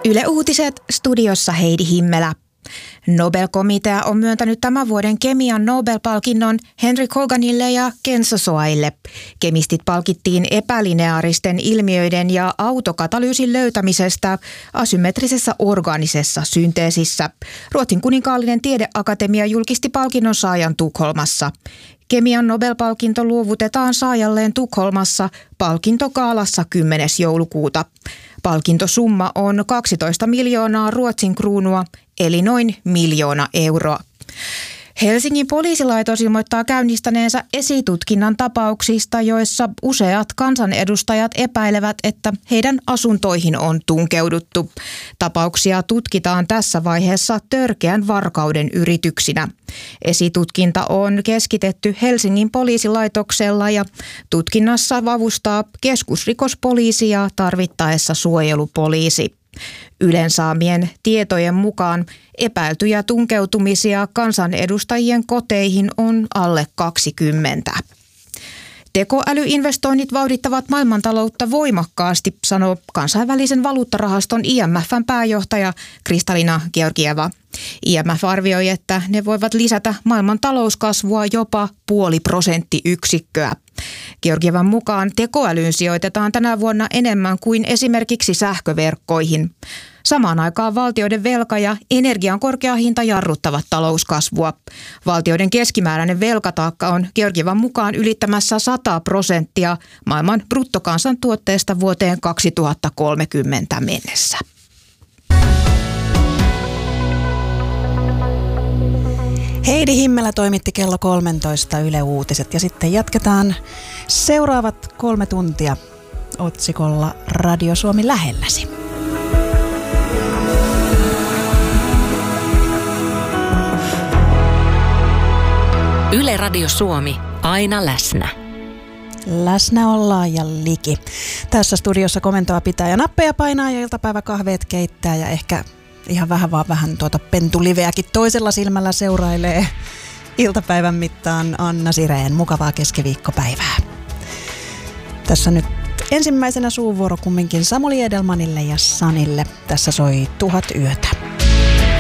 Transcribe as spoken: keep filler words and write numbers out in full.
Yle Uutiset, studiossa Heidi Himmelä. Nobel-komitea on myöntänyt tämän vuoden kemian Nobel-palkinnon Henry Koganille ja Ken Sosoaille. Kemistit palkittiin epälineaaristen ilmiöiden ja autokatalyysin löytämisestä asymmetrisessä orgaanisessa synteesissä. Ruotsin kuninkaallinen tiedeakatemia julkisti palkinnon saajan Tukholmassa. Kemian Nobel-palkinto luovutetaan saajalleen Tukholmassa palkintokaalassa kymmenes joulukuuta. Palkintosumma on kaksitoista miljoonaa Ruotsin kruunua, eli noin miljoona euroa. Helsingin poliisilaitos ilmoittaa käynnistäneensä esitutkinnan tapauksista, joissa useat kansanedustajat epäilevät, että heidän asuntoihin on tunkeuduttu. Tapauksia tutkitaan tässä vaiheessa törkeän varkauden yrityksinä. Esitutkinta on keskitetty Helsingin poliisilaitoksella ja tutkinnassa avustaa keskusrikospoliisi ja tarvittaessa suojelupoliisi. Ylen saamien tietojen mukaan epäiltyjä tunkeutumisia kansanedustajien koteihin on alle kaksikymmentä. Tekoälyinvestoinnit vauhdittavat maailmantaloutta voimakkaasti, sanoo kansainvälisen valuuttarahaston I M F:n pääjohtaja Kristalina Georgieva. I M F arvioi, että ne voivat lisätä maailman talouskasvua jopa puoli prosenttiyksikköä. Georgievan mukaan tekoälyyn sijoitetaan tänä vuonna enemmän kuin esimerkiksi sähköverkkoihin. Samaan aikaan valtioiden velka ja energian korkea hinta jarruttavat talouskasvua. Valtioiden keskimääräinen velkataakka on Georgievan mukaan ylittämässä sata prosenttia maailman bruttokansantuotteesta vuoteen kaksituhattakolmekymmentä mennessä. Heidi Himmelä toimitti kello kolmetoista Yle Uutiset ja sitten jatketaan seuraavat kolme tuntia otsikolla Radio Suomi lähelläsi. Yle Radio Suomi, aina läsnä. Läsnä ollaan ja liki. Tässä studiossa komentoa pitää ja nappeja painaa ja iltapäiväkahveet keittää ja ehkä ihan vähän vaan vähän tuota pentuliveäkin toisella silmällä seurailee iltapäivän mittaan Anna Sireen. Mukavaa keskiviikkopäivää. Tässä nyt ensimmäisenä suuvuoro kumminkin Samuli Edelmanille ja Sanille. Tässä soi Tuhat yötä.